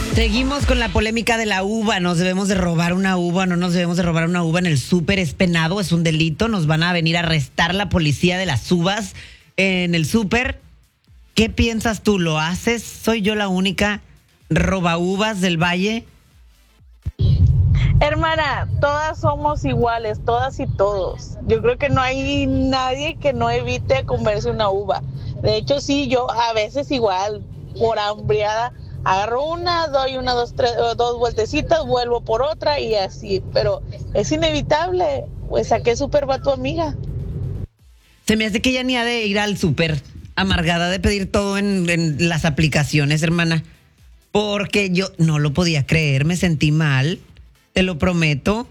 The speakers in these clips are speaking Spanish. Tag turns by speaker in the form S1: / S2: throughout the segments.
S1: Seguimos con la polémica de la uva. ¿Nos debemos de robar una uva o no nos debemos de robar una uva en el súper? ¿Es penado? ¿Es un delito? ¿Nos van a venir a arrestar la policía de las uvas en el súper? ¿Qué piensas tú? ¿Lo haces? ¿Soy yo la única roba uvas del valle?
S2: Hermana, todas somos iguales, todas y todos. Yo creo que no hay nadie que no evite comerse una uva. De hecho, sí, yo a veces igual, por hambriada, agarro una, doy una, dos, tres, dos vueltecitas, vuelvo por otra y así. Pero es inevitable. Pues, ¿a qué súper va tu amiga?
S1: Se me hace que ya ni ha de ir al súper, amargada de pedir todo en las aplicaciones, hermana. Porque yo no lo podía creer, me sentí mal, te lo prometo.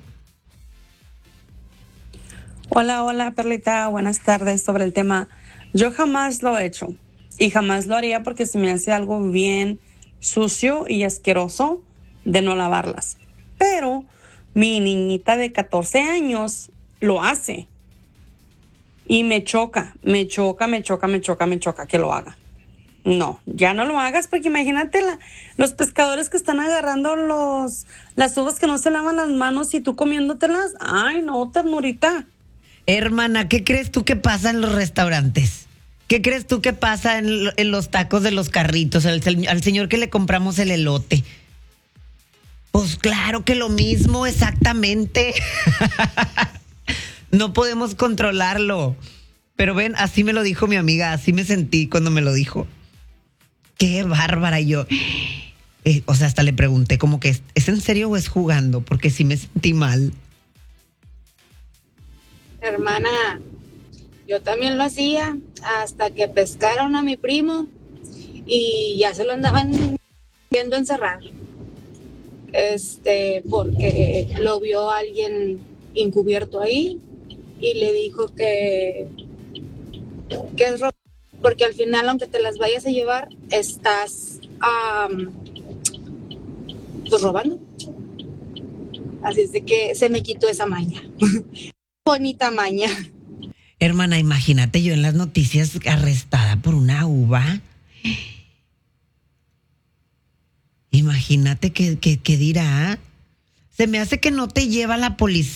S3: Hola, hola, Perlita, buenas tardes. Sobre el tema, yo jamás lo he hecho y jamás lo haría porque se me hace algo bien sucio y asqueroso de no lavarlas. Pero mi niñita de 14 años lo hace y me choca que lo haga. No, ya no lo hagas porque imagínate los pescadores que están agarrando las uvas que no se lavan las manos y tú comiéndotelas. Ay, no, ternurita.
S1: Hermana, ¿qué crees tú que pasa en los restaurantes? ¿Qué crees tú que pasa en los tacos de los carritos, al señor que le compramos el elote? Pues claro que lo mismo, exactamente. No podemos controlarlo. Pero ven, así me lo dijo mi amiga, así me sentí cuando me lo dijo. Qué bárbara. Y yo, o sea, hasta le pregunté como que, ¿es en serio o es jugando? Porque sí me sentí mal.
S4: Hermana, yo también lo hacía hasta que pescaron a mi primo y ya se lo andaban viendo encerrar. Porque lo vio alguien encubierto ahí y le dijo que es robo, porque al final, aunque te las vayas a llevar, estás pues robando. Así es de que se me quitó esa maña. Bonita maña.
S1: Hermana, imagínate yo en las noticias arrestada por una uva. Imagínate qué dirá. Se me hace que no te lleva la policía.